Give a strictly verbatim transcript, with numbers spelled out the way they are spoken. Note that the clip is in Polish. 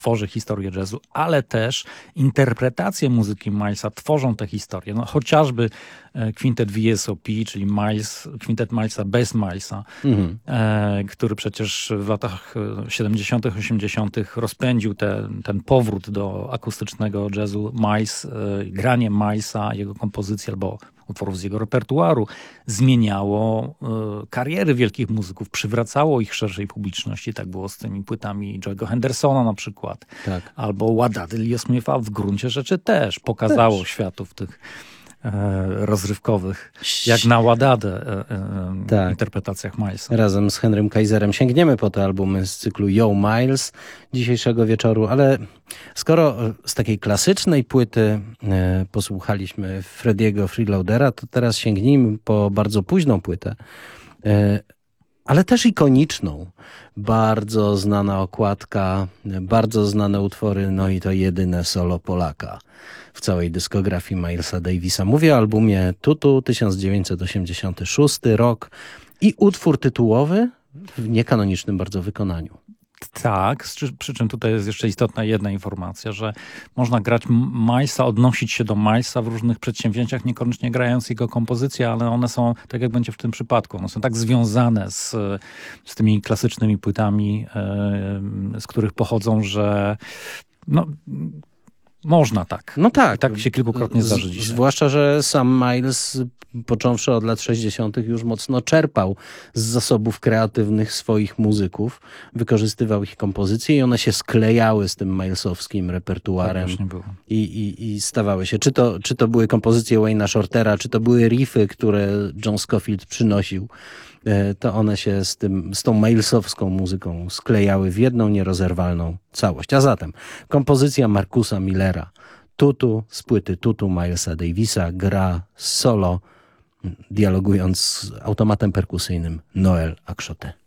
tworzy historię jazzu, ale też interpretacje muzyki Milesa tworzą tę historię. No, chociażby kwintet V S O P, czyli Miles, kwintet Milesa bez Milesa, mhm. e, który przecież w latach siedemdziesiątych, osiemdziesiątych rozpędził te, ten powrót do akustycznego jazzu. Miles, e, granie Milesa, jego kompozycji albo utworów z jego repertuaru zmieniało e, kariery wielkich muzyków, przywracało ich szerszej publiczności. Tak było z tymi płytami Joe'ego Hendersona na przykład. Tak. Albo Ładady Leo Smitha w gruncie rzeczy też pokazało też. światu w tych e, rozrywkowych, jak na Ładadę e, e, tak. interpretacjach Milesa. Razem z Henrym Kaiserem sięgniemy po te albumy z cyklu Yo Miles dzisiejszego wieczoru, ale skoro z takiej klasycznej płyty e, posłuchaliśmy Frediego Freeloadera, to teraz sięgnijmy po bardzo późną płytę, e, ale też ikoniczną. Bardzo znana okładka, bardzo znane utwory, no i to jedyne solo Polaka w całej dyskografii Milesa Davisa. Mówię o albumie Tutu, tysiąc dziewięćset osiemdziesiąty szósty rok i utwór tytułowy w niekanonicznym bardzo wykonaniu. Tak, przy czym tutaj jest jeszcze istotna jedna informacja, że można grać Milesa, odnosić się do Milesa w różnych przedsięwzięciach, niekoniecznie grając jego kompozycje, ale one są, tak jak będzie w tym przypadku, one są tak związane z, z tymi klasycznymi płytami, z których pochodzą, że no... Można tak. No tak. I tak się kilkukrotnie zdarzy Z, dzisiaj. Zwłaszcza, że sam Miles, począwszy od lat sześćdziesiątych, już mocno czerpał z zasobów kreatywnych swoich muzyków. Wykorzystywał ich kompozycje i one się sklejały z tym milesowskim repertuarem. Tak było. I, i, I stawały się. Czy to, czy to były kompozycje Wayne'a Shortera, czy to były riffy, które John Scofield przynosił, to one się z, tym, z tą milesowską muzyką sklejały w jedną nierozerwalną całość. A zatem kompozycja Marcusa Millera, Tutu, z płyty Tutu Milesa Davisa, gra solo, dialogując z automatem perkusyjnym Noel Akshote.